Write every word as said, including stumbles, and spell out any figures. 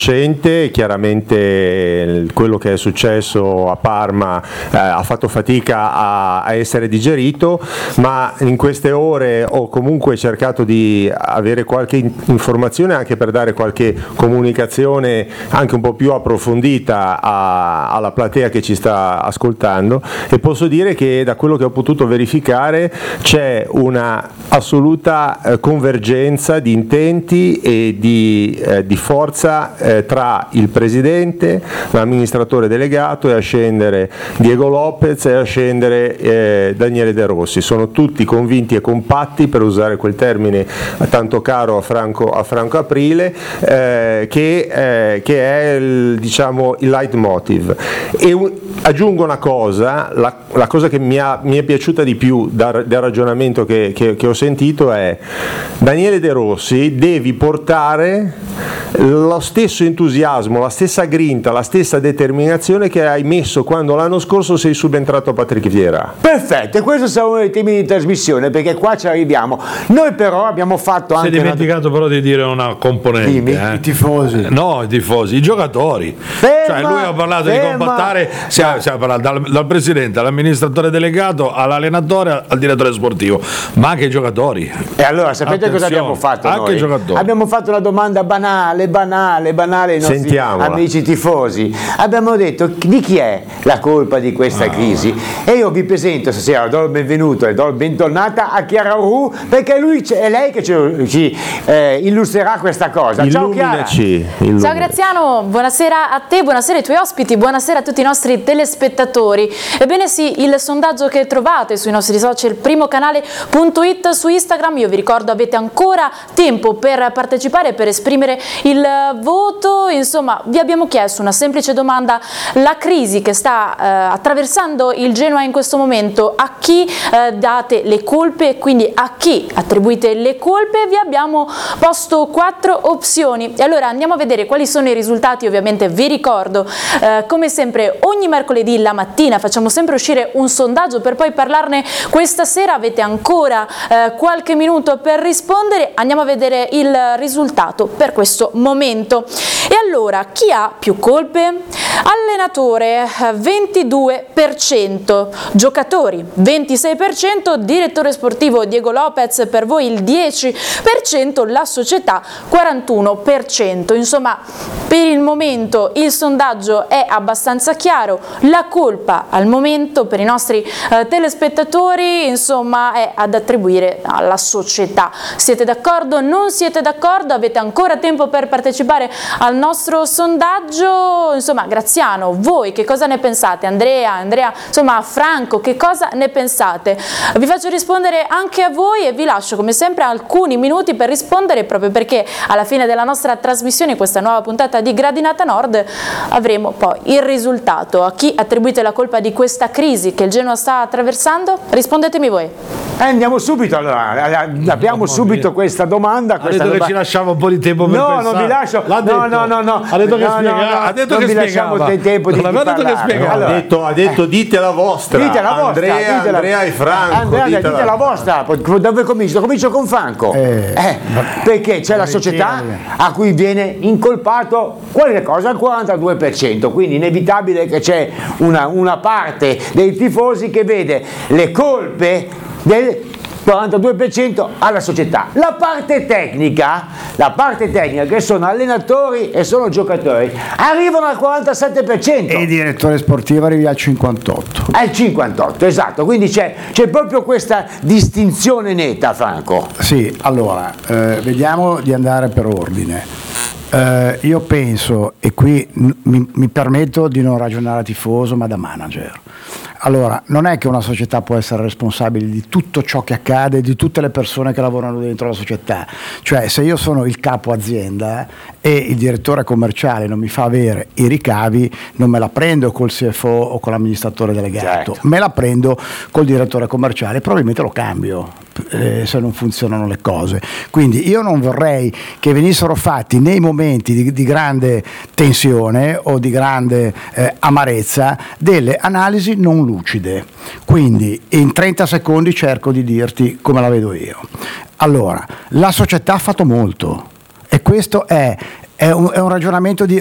Chiaramente quello che è successo a Parma eh, ha fatto fatica a, a essere digerito, ma in queste ore ho comunque cercato di avere qualche in- informazione anche per dare qualche comunicazione anche un po' più approfondita a, alla platea che ci sta ascoltando, e posso dire che da quello che ho potuto verificare c'è una assoluta eh, convergenza di intenti e di, eh, di forza eh, tra il presidente, l'amministratore delegato e a scendere Diego Lopez e a scendere eh, Daniele De Rossi. Sono tutti convinti e compatti, per usare quel termine tanto caro a Franco, a Franco Aprile, eh, che, eh, che è il, diciamo, il leitmotiv. E un, aggiungo una cosa, la, la cosa che mi, ha, mi è piaciuta di più dal, dal ragionamento che, che, che ho sentito è: Daniele De Rossi, devi portare lo stesso entusiasmo, la stessa grinta, la stessa determinazione che hai messo quando l'anno scorso sei subentrato a Patrick Vieira. Perfetto, e questo sarà uno dei temi di trasmissione, perché qua ci arriviamo. Noi però abbiamo fatto anche... Si è dimenticato una... però di dire una componente. Eh? I tifosi. No, i tifosi, i giocatori. Ferma, cioè lui ha parlato ferma. di compattare, si è, si è parlato dal, dal presidente all'amministratore delegato, all'allenatore, al direttore sportivo, ma anche i giocatori. E allora sapete Attenzione, cosa abbiamo fatto anche noi? I giocatori. Abbiamo fatto una domanda banale, banale, banale ai nostri Sentiamola. amici tifosi. Abbiamo detto: di chi è la colpa di questa ah. crisi? E io vi presento stasera, do il benvenuto e do il bentornata a Chiara Ru, perché lui, è lei che ci, ci eh, illustrerà questa cosa. Ciao Chiara. Illuminaci. Ciao Graziano, buonasera a te, buonasera ai tuoi ospiti, buonasera a tutti i nostri telespettatori. Ebbene sì, il sondaggio che trovate sui nostri social, primo canale punto it, su Instagram, io vi ricordo avete ancora tempo per partecipare, per esprimere il voto. Insomma, vi abbiamo chiesto una semplice domanda: la crisi che sta eh, attraversando il Genoa in questo momento, a chi eh, date le colpe e quindi a chi attribuite le colpe? Vi abbiamo posto quattro opzioni e allora andiamo a vedere quali sono i risultati. Ovviamente vi ricordo eh, come sempre ogni mercoledì la mattina facciamo sempre uscire un sondaggio per poi parlarne questa sera. Avete ancora eh, qualche minuto per rispondere, andiamo a vedere il risultato per questo momento. E allora, chi ha più colpe? Allenatore ventidue per cento, giocatori ventisei per cento, direttore sportivo Diego Lopez per voi il dieci per cento, la società quarantuno per cento. Insomma, per il momento il sondaggio è abbastanza chiaro, la colpa al momento per i nostri eh, telespettatori insomma è ad attribuire alla società. Siete d'accordo? Non siete d'accordo? Avete ancora tempo per partecipare al nostro sondaggio. Insomma, Graziano, voi che cosa ne pensate? Andrea, Andrea, insomma Franco, che cosa ne pensate? Vi faccio rispondere anche a voi e vi lascio come sempre alcuni minuti per rispondere, proprio perché alla fine della nostra trasmissione, questa nuova puntata di Gradinata Nord, avremo poi il risultato. A chi attribuite la colpa di questa crisi che il Genoa sta attraversando? Rispondetemi voi. Eh, andiamo subito allora, abbiamo subito questa domanda. Questa ha detto domanda... che ci lasciava un po' di tempo per no, pensare. non vi lascio. L'ha no, detto. no, no, no. Ha detto che no, spiegava. no, no. Ha detto non che vi spiegava. lasciamo il tempo di, non di aveva detto che spiegava. Allora, ha, detto, ha detto dite la vostra. Dite la vostra. Andrea, dite la... Andrea e Franco. Andrea, dite, dite la... la vostra. Dove comincio? Comincio con Franco. Eh, eh, perché c'è la società a cui viene incolpato qualche cosa al quarantadue per cento, quindi inevitabile che c'è una, una parte dei tifosi che vede le colpe del quarantadue per cento alla società. La parte tecnica, la parte tecnica che sono allenatori e sono giocatori, arrivano al quarantasette per cento. E il direttore sportivo arriva al cinquantotto. Al cinquantotto, esatto, quindi c'è, c'è proprio questa distinzione netta, Franco. Sì, allora, eh, vediamo di andare per ordine. Uh, io penso, e qui n- mi, mi permetto di non ragionare da tifoso ma da manager, allora non è che una società può essere responsabile di tutto ciò che accade, di tutte le persone che lavorano dentro la società. Cioè, se io sono il capo azienda e il direttore commerciale non mi fa avere i ricavi, non me la prendo col C F O o con l'amministratore delegato, certo. Me la prendo col direttore commerciale, probabilmente lo cambio eh, se non funzionano le cose. Quindi io non vorrei che venissero fatti nei momenti Di, di grande tensione o di grande eh, amarezza delle analisi non lucide. Quindi in trenta secondi cerco di dirti come la vedo io. Allora, la società ha fatto molto e questo è è un, è un ragionamento di